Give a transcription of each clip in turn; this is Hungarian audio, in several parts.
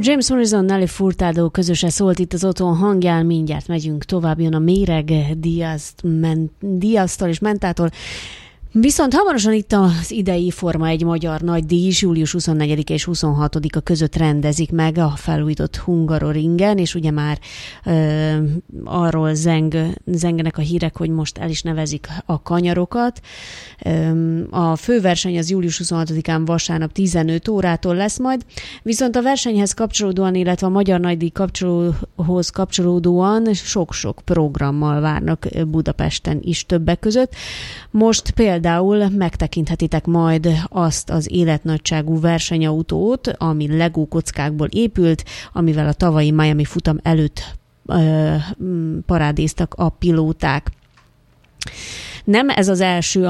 James Morrison, Nelly Furtado közösen szólt itt az Otthon hangján, mindjárt megyünk tovább, jön a Méreg Díaztól és Mentától. Viszont hamarosan itt az idei Forma 1 magyar nagydíj is július 24 és 26-a között rendezik meg a felújított Hungaroringen, és ugye már arról zengenek a hírek, hogy most el is nevezik a kanyarokat. A főverseny az július 26-án vasárnap 15 órától lesz majd, viszont a versenyhez kapcsolódóan, illetve a magyar nagydíj kapcsolódóan sok-sok programmal várnak Budapesten is többek között. Most például megtekinthetitek majd azt az életnagyságú versenyautót, ami Lego kockákból épült, amivel a tavalyi Miami futam előtt parádéztak a pilóták. Nem ez az első,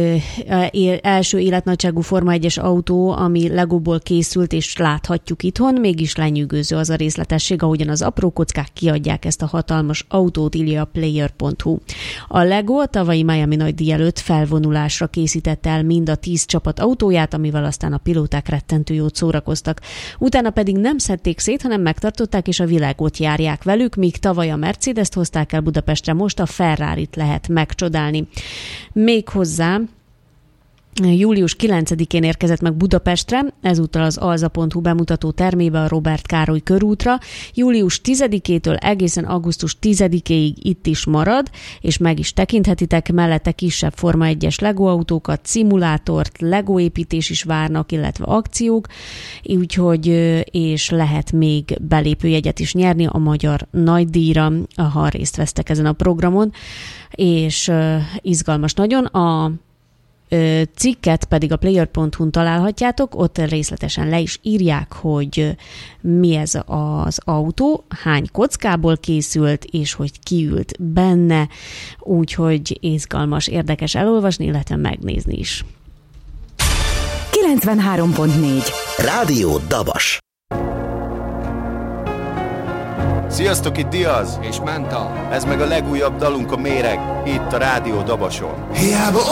első életnagyságú Forma 1-es autó, ami Legóból készült, és láthatjuk itthon, mégis lenyűgöző az a részletesség, ahogyan az apró kockák kiadják ezt a hatalmas autót, írja a player.hu. A Lego a tavalyi Miami nagydíj előtt felvonulásra készítette el mind a 10 csapat autóját, amivel aztán a pilóták rettentő jót szórakoztak. Utána pedig nem szedték szét, hanem megtartották, és a világot járják velük, míg tavaly a Mercedes-t hozták el Budapestre, most a Ferrarit lehet megcsodálni. Méghozzá július 9-én érkezett meg Budapestre, ezúttal az alza.hu bemutató termébe a Robert Károly körútra. Július 10-től egészen augusztus 10-ig itt is marad, és meg is tekinthetitek, mellette kisebb Forma 1-es Lego autókat, szimulátort, Lego építés is várnak, illetve akciók, úgyhogy és lehet még belépőjegyet is nyerni a magyar nagydíjra, ha részt vesztek ezen a programon, és izgalmas nagyon. A cikket pedig a player.hu-n találhatjátok, ott részletesen le is írják, hogy mi ez az autó, hány kockából készült, és hogy ki ült benne, úgyhogy izgalmas, érdekes elolvasni, illetve megnézni is. 93.4 Rádió Dabas. Sziasztok, itt Diaz és Menta. Ez meg a legújabb dalunk, a Méreg, itt a Rádió Dabason. Hiába